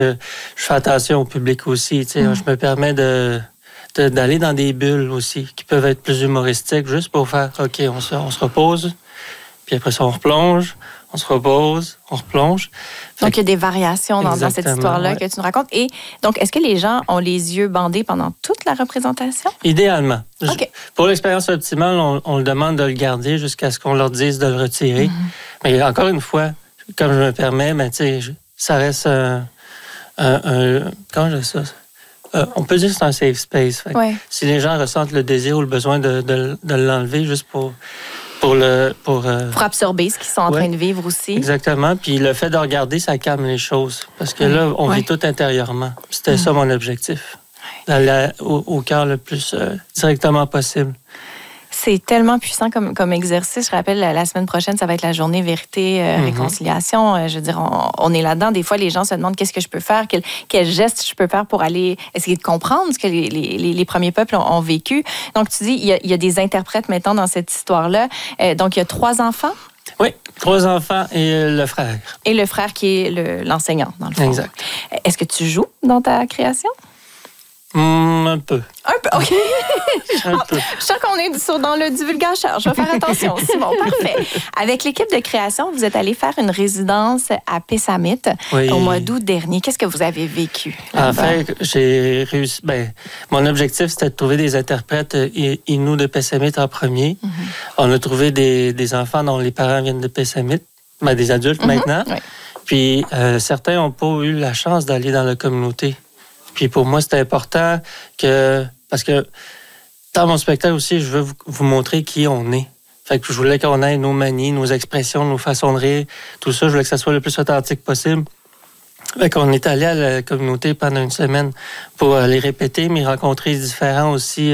Je fais attention au public aussi. Je me permets d'aller dans des bulles aussi, qui peuvent être plus humoristiques, juste pour faire, OK, on se repose, puis après ça, on replonge, on se repose, on replonge. Donc, il y a des variations dans cette histoire-là que tu nous racontes. Et donc, est-ce que les gens ont les yeux bandés pendant toute la représentation? Idéalement. Okay. Pour l'expérience optimale, on le demande de le garder jusqu'à ce qu'on leur dise de le retirer. Mais encore une fois, comme je me permets, ça reste comment je dis ça? On peut dire que c'est un safe space. Si les gens ressentent le désir ou le besoin de l'enlever juste pour absorber ce qu'ils sont en train de vivre aussi. Exactement. Puis le fait de regarder, ça calme les choses. Parce que là, on vit tout intérieurement. C'était ça mon objectif. D'aller au cœur le plus directement possible. C'est tellement puissant comme exercice. Je rappelle, la semaine prochaine, ça va être la journée vérité, réconciliation. Je veux dire, on est là-dedans. Des fois, les gens se demandent qu'est-ce que je peux faire, quel geste je peux faire pour aller essayer de comprendre ce que les premiers peuples ont vécu. Donc, tu dis, il y a des interprètes maintenant dans cette histoire-là. Donc, il y a 3 enfants. Oui, 3 enfants et le frère. Et le frère qui est l'enseignant, dans le fond. Exact. Est-ce que tu joues dans ta création? Un peu. Un peu, OK. Je sens qu'on est dans le divulgateur. Je vais faire attention. Simon, parfait. Avec l'équipe de création, vous êtes allé faire une résidence à Pessamit au mois d'août dernier. Qu'est-ce que vous avez vécu là-bas? En fait, j'ai réussi. Mon objectif, c'était de trouver des interprètes Inuits de Pessamit en premier. On a trouvé des enfants dont les parents viennent de Pessamit, des adultes maintenant. Oui. Puis certains n'ont pas eu la chance d'aller dans la communauté. Puis pour moi, c'était important parce que dans mon spectacle aussi, je veux vous montrer qui on est. Fait que je voulais qu'on ait nos manies, nos expressions, nos façons de rire, tout ça. Je voulais que ça soit le plus authentique possible. Fait qu'on est allé à la communauté pendant une semaine pour les répéter, mais rencontrer différents aussi,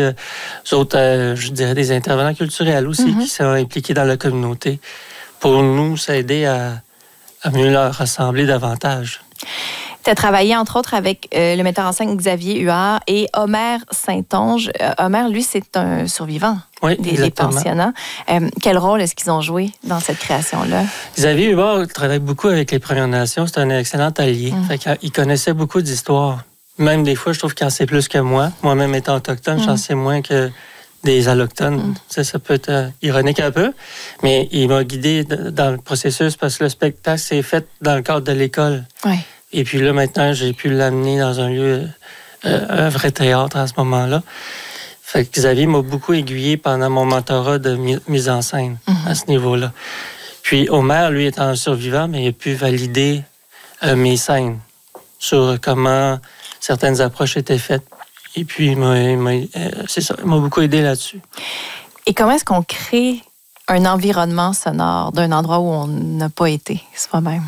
je dirais des intervenants culturels aussi qui sont impliqués dans la communauté pour nous s'aider à mieux leur ressembler davantage. Tu as travaillé, entre autres, avec le metteur en scène Xavier Huard et Omer Saint-Onge. Omer, lui, c'est un survivant des pensionnats. Quel rôle est-ce qu'ils ont joué dans cette création-là? Xavier Huard travaille beaucoup avec les Premières Nations. C'est un excellent allié. Il connaissait beaucoup d'histoires. Même des fois, je trouve qu'il en sait plus que moi. Moi-même étant autochtone, j'en sais moins que des allochtones. Ça peut être ironique un peu, mais il m'a guidé dans le processus parce que le spectacle s'est fait dans le cadre de l'école. Oui. Et puis là, maintenant, j'ai pu l'amener dans un lieu, un vrai théâtre à ce moment-là. Fait que Xavier m'a beaucoup aiguillé pendant mon mentorat de mise en scène à ce niveau-là. Puis Omer, lui, étant un survivant, mais il a pu valider mes scènes sur comment certaines approches étaient faites. Et puis, il m'a beaucoup aidé là-dessus. Et comment est-ce qu'on crée un environnement sonore d'un endroit où on n'a pas été soi-même?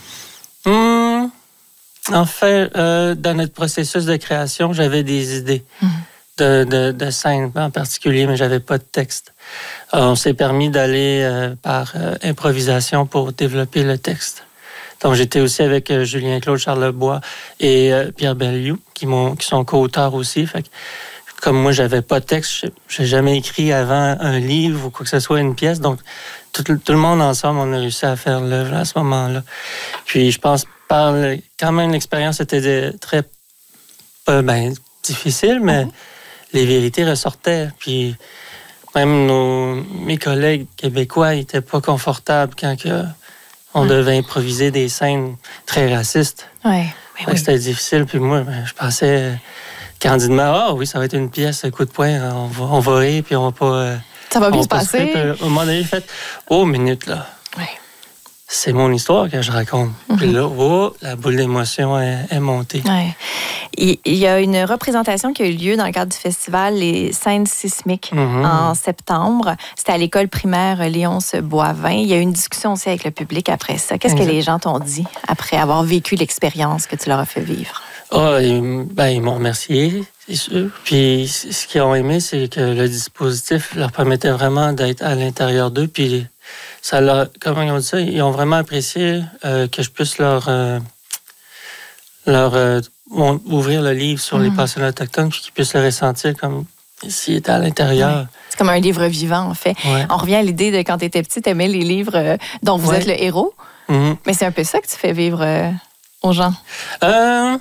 En fait, dans notre processus de création, j'avais des idées de scènes en particulier, mais j'avais pas de texte. On s'est permis d'aller par improvisation pour développer le texte. Donc, j'étais aussi avec Julien-Claude Charlebois et Pierre Belliou, qui sont co-auteurs aussi. Fait que, comme moi, j'avais pas de texte, j'ai jamais écrit avant un livre ou quoi que ce soit, une pièce. Donc, tout le monde ensemble, on a réussi à faire l'œuvre à ce moment-là. Puis, je pense quand même, l'expérience était très difficile, mais les vérités ressortaient. Puis, même mes collègues québécois n'étaient pas confortables quand on devait improviser des scènes très racistes. Oui. C'était difficile. Puis moi, je pensais candidement, ça va être une pièce, coup de poing, on va rire, puis on va pas... ça va bien se passer. Puis, au moment donné, j'ai fait, minute, là. Oui. C'est mon histoire que je raconte. Puis là, la boule d'émotion est montée. Ouais. Il y a une représentation qui a eu lieu dans le cadre du festival Les Scènes sismiques en septembre. C'était à l'école primaire Léonce Boivin. Il y a eu une discussion aussi avec le public après ça. Qu'est-ce que les gens t'ont dit après avoir vécu l'expérience que tu leur as fait vivre? Ils m'ont remercié, c'est sûr. Puis ce qu'ils ont aimé, c'est que le dispositif leur permettait vraiment d'être à l'intérieur d'eux. Puis ça comment ils ont dit ça? Ils ont vraiment apprécié que je puisse leur ouvrir le livre sur les pensionnats autochtones, puis qu'ils puissent le ressentir comme s'ils étaient à l'intérieur. Ouais. C'est comme un livre vivant, en fait. Ouais. On revient à l'idée de quand tu étais petit, tu aimais les livres dont vous êtes le héros. Mais c'est un peu ça que tu fais vivre aux gens?